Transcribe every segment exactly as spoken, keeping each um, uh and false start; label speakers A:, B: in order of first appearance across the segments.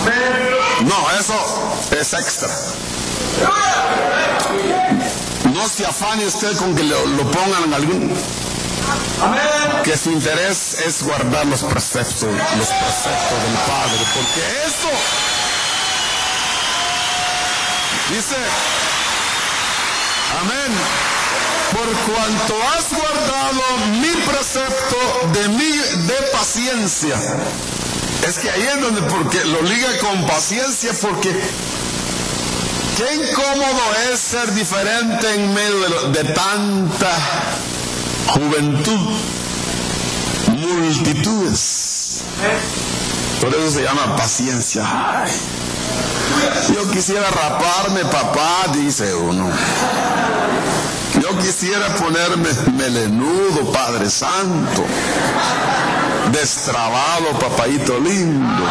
A: No, eso es extra. No se afane usted con que lo, lo pongan en algún... Que su interés es guardar los preceptos, los preceptos del Padre, porque eso dice, amén, por cuanto has guardado mi precepto de mi de paciencia. Es que ahí es donde porque lo liga con paciencia, porque qué incómodo es ser diferente en medio de, lo, de tanta juventud, multitudes. Por eso se llama paciencia. Ay, yo quisiera raparme, papá, dice uno. Yo quisiera ponerme melenudo, Padre Santo. Destrabado, papaito lindo.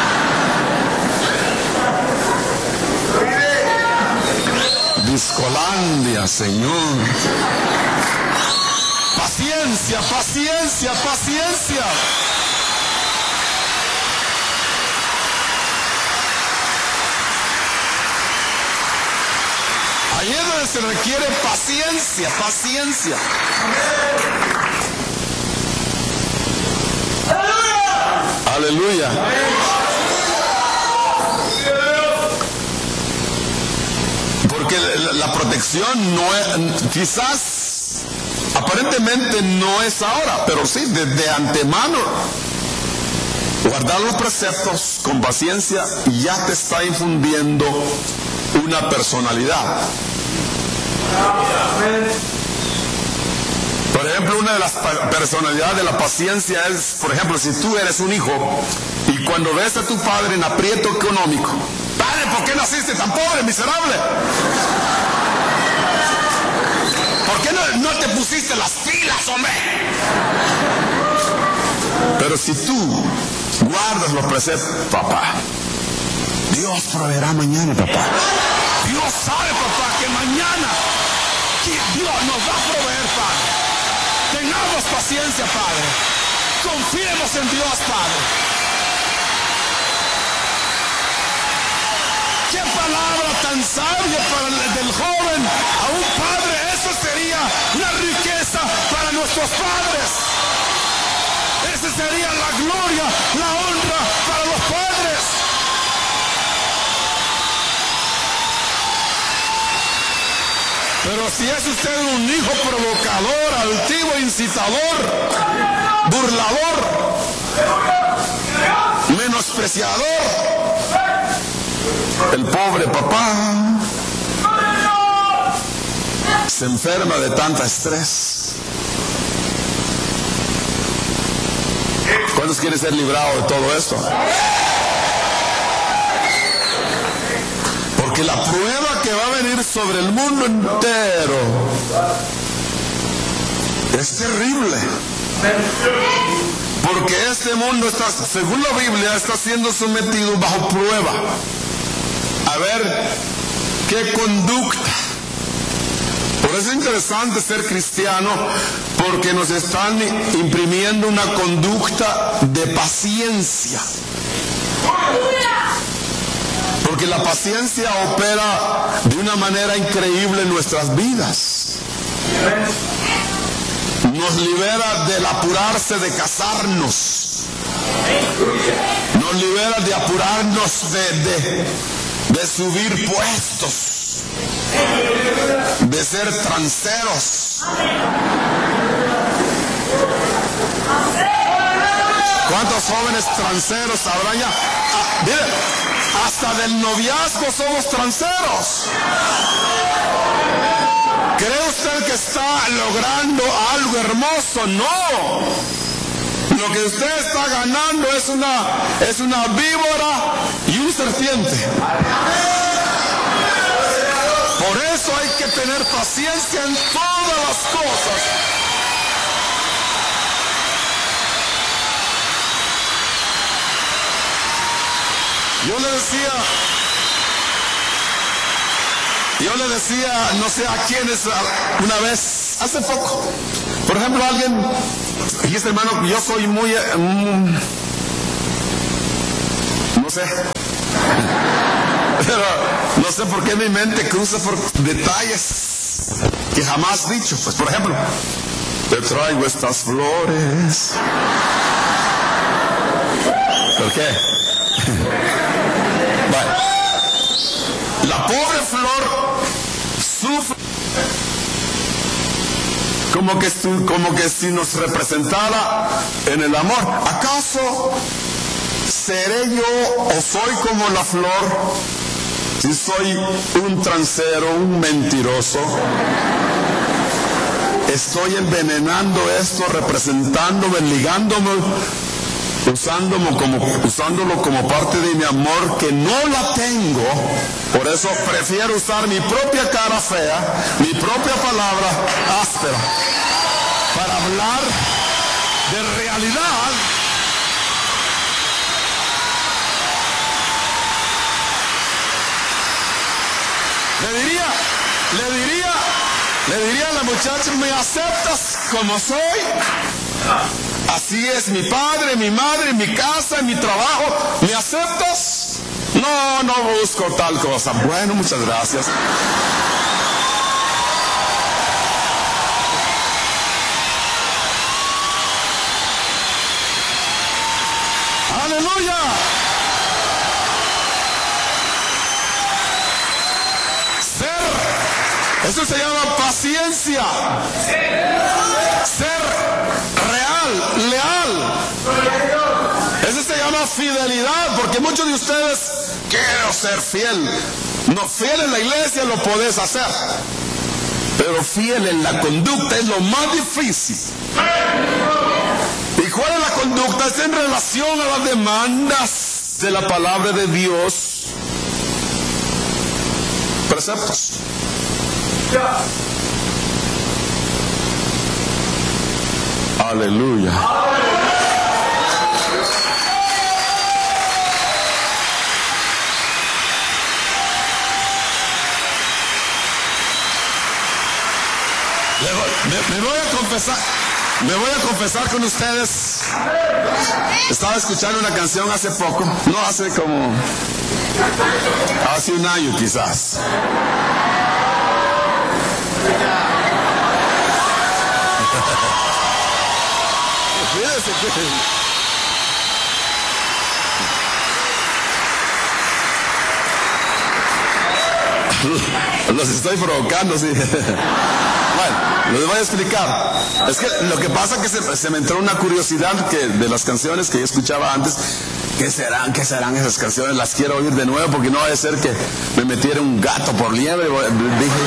A: Discolandia, Señor. Paciencia, paciencia, paciencia. Ahí es donde se requiere paciencia, paciencia. Aleluya. Porque la protección no es, quizás, aparentemente no es ahora, pero sí, desde antemano. Guardar los preceptos con paciencia ya te está infundiendo una personalidad. Por ejemplo, una de las personalidades de la paciencia es, por ejemplo, si tú eres un hijo y cuando ves a tu padre en aprieto económico, padre, ¿por qué naciste tan pobre, miserable? ¿Por qué no, no te pusiste las pilas, hombre? Pero si tú guardas los preceptos, papá, Dios proveerá mañana, papá. Dios sabe, papá, que mañana Dios nos va a proveer, Padre. Tengamos paciencia, Padre. Confiemos en Dios, Padre. Qué palabra tan sabia para el del joven a un padre. Eso sería la riqueza para nuestros padres. Esa sería la gloria, la honra para los padres. Pero si es usted un hijo provocador, altivo, incitador, burlador, menospreciador, el pobre papá se enferma de tanta estrés. ¿Cuántos quieren ser librados de todo esto? Porque la prueba que va a venir sobre el mundo entero es terrible. Porque este mundo está, según la Biblia, está siendo sometido bajo prueba. A ver qué conducta. Por eso es interesante ser cristiano, porque nos están imprimiendo una conducta de paciencia. Porque la paciencia opera de una manera increíble en nuestras vidas. Nos libera del apurarse de casarnos. Nos libera de apurarnos de, de, de subir puestos. De ser transeros. ¿Cuántos jóvenes transeros habrán ya? Ah, mire, hasta del noviazgo somos transeros. ¿Cree usted que está logrando algo hermoso? No. Lo que usted está ganando es una, es una víbora y un serpiente. Por eso hay que tener paciencia en todas las cosas. Yo le decía, yo le decía, no sé a quiénes, una vez, hace poco, por ejemplo, alguien, dijiste, hermano, yo soy muy, um, no sé, Pero no sé por qué mi mente cruza por detalles que jamás dicho. Pues por ejemplo, te traigo estas flores. ¿Por qué? Bueno, la pobre flor sufre como que, como que si nos representara en el amor. ¿Acaso seré yo o soy como la flor si soy un transero, un mentiroso? Estoy envenenando esto, representándome, ligándome, usándolo como, usándolo como parte de mi amor que no la tengo. Por eso prefiero usar mi propia cara fea, mi propia palabra áspera, para hablar de realidad. Le diría, le diría, le diría a la muchacha, ¿me aceptas como soy? Así es mi padre, mi madre, mi casa, mi trabajo. ¿Me aceptas? No, no busco tal cosa. Bueno, muchas gracias. ¡Aleluya! Ser, eso se llama paciencia. Ser real, leal. Eso se llama fidelidad, porque muchos de ustedes quieren ser fiel. No, fiel en la iglesia lo podés hacer, pero fiel en la conducta es lo más difícil. ¿Y cuál es la conducta? Es en relación a las demandas de la palabra de Dios. Preceptos. Aleluya. Me, me voy a confesar, me voy a confesar con ustedes. Estaba escuchando una canción hace poco, no hace como, hace un año quizás. Los estoy provocando, sí. Bueno, les voy a explicar. Es que lo que pasa es que se, se me entró una curiosidad que de las canciones que yo escuchaba antes. ¿Qué serán? ¿Qué serán esas canciones? Las quiero oír de nuevo porque no va a ser que me metiera un gato por liebre. Dije.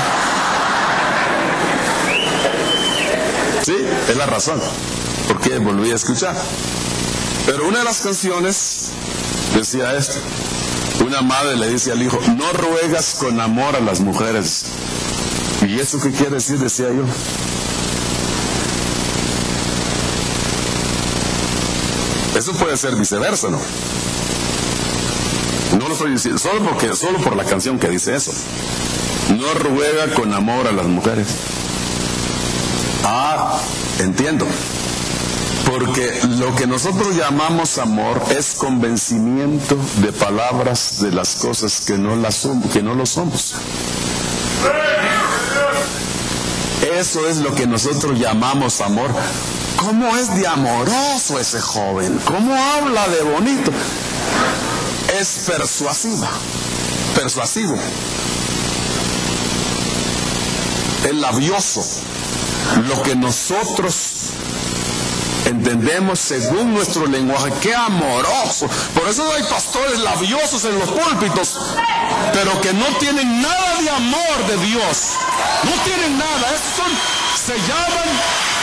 A: Sí, es la razón por qué volví a escuchar. Pero una de las canciones decía esto. Una madre le dice al hijo, no ruegas con amor a las mujeres. ¿Y eso qué quiere decir? Decía yo. Eso puede ser viceversa, ¿no? No lo estoy diciendo, solo porque, solo por la canción que dice eso. No ruega con amor a las mujeres. Ah, entiendo. Porque lo que nosotros llamamos amor es convencimiento de palabras de las cosas que no, las son, que no lo somos. Eso es lo que nosotros llamamos amor. ¿Cómo es de amoroso ese joven? ¿Cómo habla de bonito? Es persuasiva, persuasivo. Es labioso. Lo que nosotros entendemos según nuestro lenguaje. ¡Qué amoroso! Por eso hay pastores labiosos en los púlpitos, pero que no tienen nada de amor de Dios. No tienen nada. Estos son, se llaman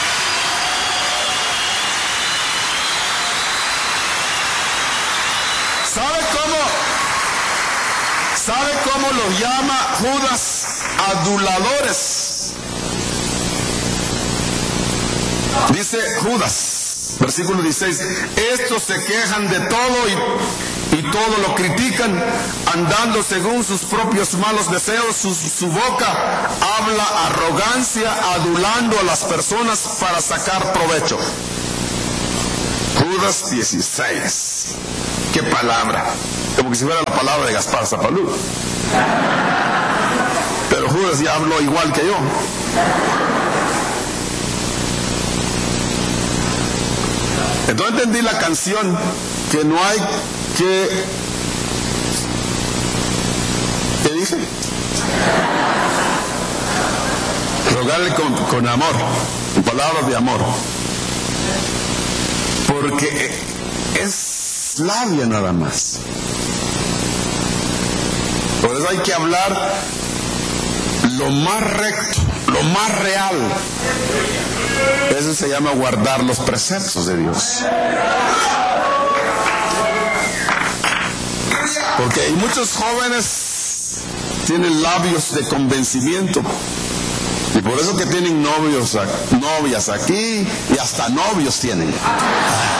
A: ¿sabe cómo? ¿Sabe cómo los llama Judas? Aduladores. Dice Judas, versículo dieciséis, estos se quejan de todo y, y todo lo critican, andando según sus propios malos deseos, su, su boca habla arrogancia, adulando a las personas para sacar provecho. Judas dieciséis, qué palabra. como que si fuera la palabra de Gaspar Zapalú. Pero Judas ya habló igual que yo. Entonces entendí la canción, que no hay que... ¿Qué dice? Rogarle con, con amor, con palabras de amor. Porque es labia nada más. Por eso hay que hablar lo más recto, lo más real. Eso se llama guardar los preceptos de Dios. Porque hay muchos jóvenes tienen labios de convencimiento. Y por eso que tienen novios, novias aquí, y hasta novios tienen.